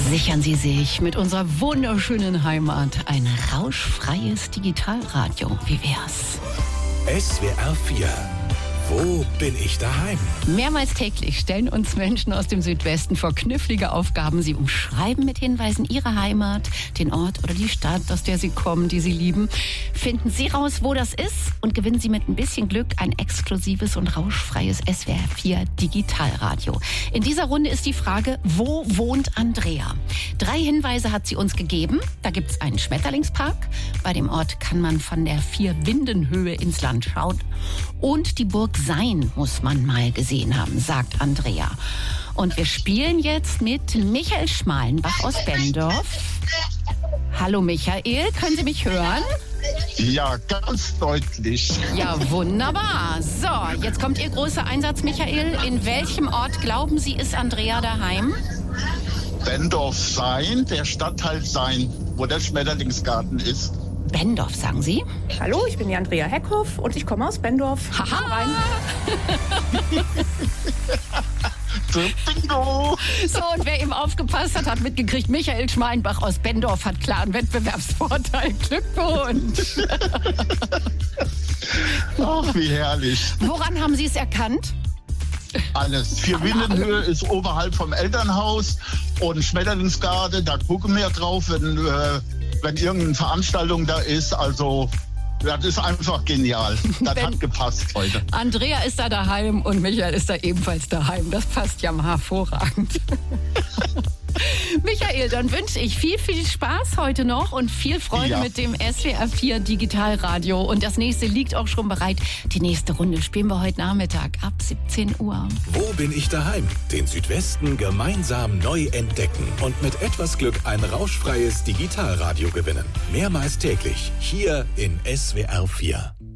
Sichern Sie sich mit unserer wunderschönen Heimat ein rauschfreies Digitalradio. Wie wär's? SWR 4. Wo bin ich daheim? Mehrmals täglich stellen uns Menschen aus dem Südwesten vor knifflige Aufgaben. Sie umschreiben mit Hinweisen ihre Heimat, den Ort oder die Stadt, aus der sie kommen, die sie lieben. Finden Sie raus, wo das ist und gewinnen Sie mit ein bisschen Glück ein exklusives und rauschfreies SWR 4 Digitalradio. In dieser Runde ist die Frage, wo wohnt Andrea? 3 Hinweise hat sie uns gegeben. Da gibt es einen Schmetterlingspark. Bei dem Ort kann man von der 4-Windenhöhe ins Land schauen. Und die Burg Sein muss man mal gesehen haben, sagt Andrea. Und wir spielen jetzt mit Michael Schmalenbach aus Benndorf. Hallo Michael, können Sie mich hören? Ja, ganz deutlich. Ja, wunderbar. So, jetzt kommt Ihr großer Einsatz, Michael. In welchem Ort, glauben Sie, ist Andrea daheim? Benndorf Sein, der Stadtteil Sein, wo der Schmetterlingsgarten ist. Benndorf, sagen Sie? Hallo, ich bin die Andrea Heckhoff und ich komme aus Benndorf. Haha! Bingo! So, und wer eben aufgepasst hat, hat mitgekriegt, Michael Schmalenbach aus Benndorf hat klaren Wettbewerbsvorteil. Glückwunsch! Ach, wie herrlich. Woran haben Sie es erkannt? Alles. 4-Windenhöhe ist oberhalb vom Elternhaus und Schmetterlingsgarten, da gucken wir drauf, wenn irgendeine Veranstaltung da ist. Also, das ist einfach genial. Das hat gepasst heute. Andrea ist da daheim und Michael ist da ebenfalls daheim. Das passt ja hervorragend. Michael, dann wünsche ich viel, viel Spaß heute noch und viel Freude mit dem SWR 4 Digitalradio. Und das nächste liegt auch schon bereit. Die nächste Runde spielen wir heute Nachmittag ab 17 Uhr. Wo bin ich daheim? Den Südwesten gemeinsam neu entdecken und mit etwas Glück ein rauschfreies Digitalradio gewinnen. Mehrmals täglich hier in SWR 4.